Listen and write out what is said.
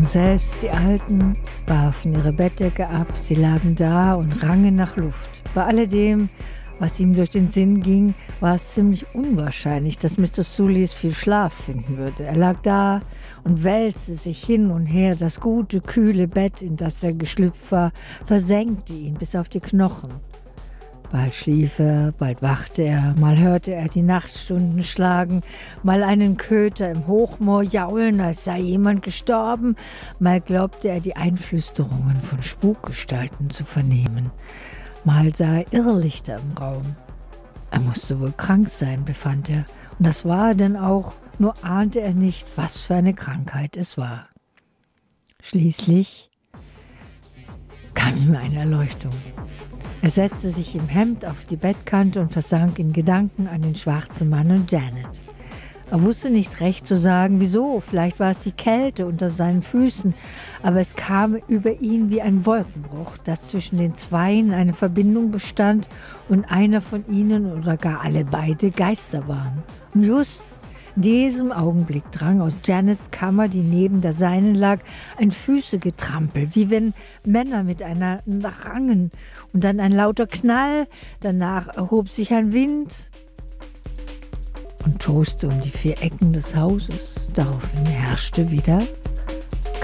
Und selbst die Alten warfen ihre Bettdecke ab, sie lagen da und rangen nach Luft. Bei alledem, was ihm durch den Sinn ging, war es ziemlich unwahrscheinlich, dass Mr. Soulis viel Schlaf finden würde. Er lag da und wälzte sich hin und her. Das gute, kühle Bett, in das er geschlüpft war, versenkte ihn bis auf die Knochen. Bald schlief er, bald wachte er, mal hörte er die Nachtstunden schlagen, mal einen Köter im Hochmoor jaulen, als sei jemand gestorben, mal glaubte er die Einflüsterungen von Spukgestalten zu vernehmen, mal sah er Irrlichter im Raum. Er musste wohl krank sein, befand er, und das war er denn auch, nur ahnte er nicht, was für eine Krankheit es war. Schließlich kam ihm eine Erleuchtung. Er setzte sich im Hemd auf die Bettkante und versank in Gedanken an den schwarzen Mann und Janet. Er wusste nicht recht zu sagen, wieso, vielleicht war es die Kälte unter seinen Füßen, aber es kam über ihn wie ein Wolkenbruch, dass zwischen den Zweien eine Verbindung bestand und einer von ihnen oder gar alle beide Geister waren. Und just in diesem Augenblick drang aus Janets Kammer, die neben der seinen lag, ein Füßegetrampel, wie wenn Männer miteinander rangen, und dann ein lauter Knall, danach erhob sich ein Wind und toste um die 4 Ecken des Hauses. Daraufhin herrschte wieder